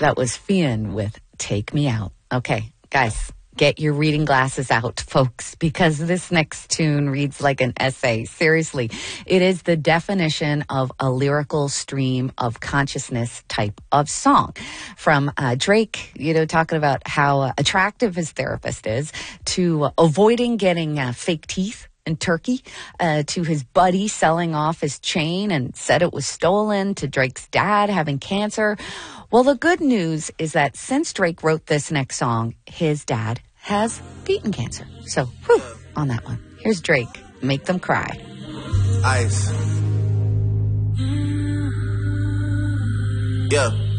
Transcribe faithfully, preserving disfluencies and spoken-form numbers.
That was Fian with Take Me Out. Okay, guys, get your reading glasses out, folks, because this next tune reads like an essay. Seriously, it is the definition of a lyrical stream of consciousness type of song. From uh, Drake, you know, talking about how uh, attractive his therapist is, to uh, avoiding getting uh, fake teeth in Turkey, uh, to his buddy selling off his chain and said it was stolen, to Drake's dad having cancer. Well, the good news is that since Drake wrote this next song, his dad has beaten cancer. So, whew, on that one. Here's Drake, Make Them Cry. Ice. Yeah.